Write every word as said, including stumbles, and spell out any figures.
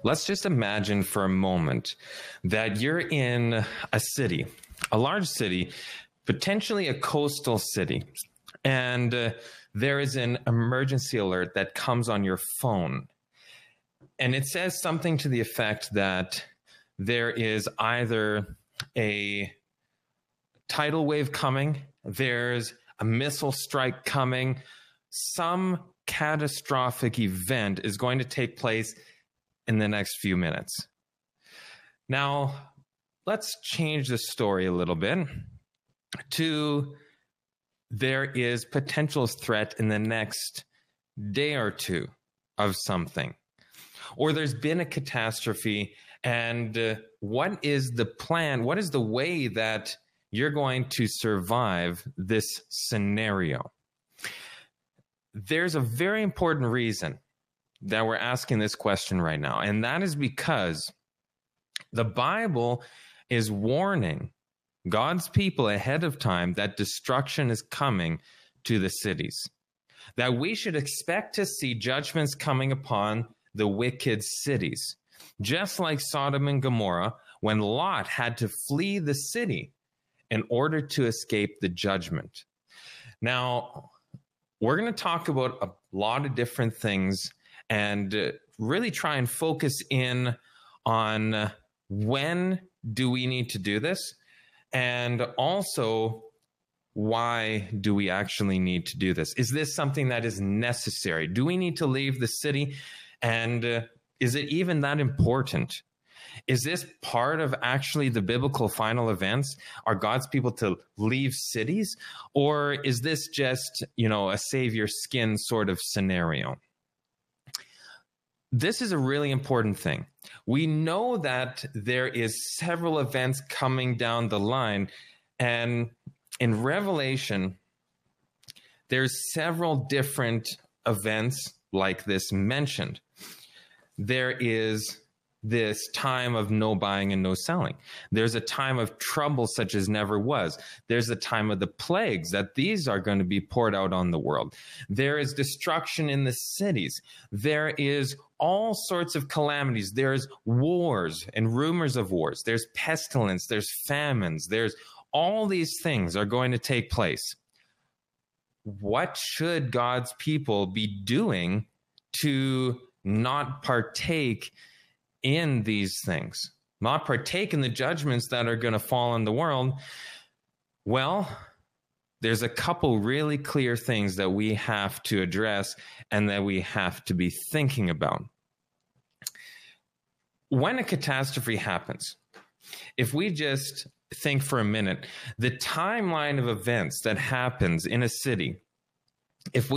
let's just imagine for a moment that you're in a city, a large city, potentially a coastal city, and uh, there is an emergency alert that comes on your phone. And it says something to the effect that there is either a tidal wave coming, there's a missile strike coming, some catastrophic event is going to take place in the next few minutes. Now, let's change the story a little bit to there is potential threat in the next day or two of something. Or there's been a catastrophe, and uh, what is the plan? What is the way that you're going to survive this scenario? There's a very important reason that we're asking this question right now, and that is because the Bible is warning God's people ahead of time that destruction is coming to the cities, that we should expect to see judgments coming upon the wicked cities, just like Sodom and Gomorrah, when Lot had to flee the city in order to escape the judgment. Now, we're going to talk about a lot of different things and uh, really try and focus in on uh, when do we need to do this, and also why do we actually need to do this? Is this something that is necessary? Do we need to leave the city? And uh, is it even that important? Is this part of actually the biblical final events? Are God's people to leave cities? Or is this just, you know, a save your skin sort of scenario? This is a really important thing. We know that there is several events coming down the line. And in Revelation, there's several different events like this mentioned. There is this time of no buying and no selling. There's a time of trouble such as never was. There's a time of the plagues, that these are going to be poured out on the world. There is destruction in the cities. There is all sorts of calamities. There's wars and rumors of wars. There's pestilence. There's famines. There's all these things are going to take place. What should God's people be doing to not partake in these things, not partake in the judgments that are going to fall on the world? Well, there's a couple really clear things that we have to address and that we have to be thinking about. When a catastrophe happens, if we just think for a minute, the timeline of events that happens in a city, if we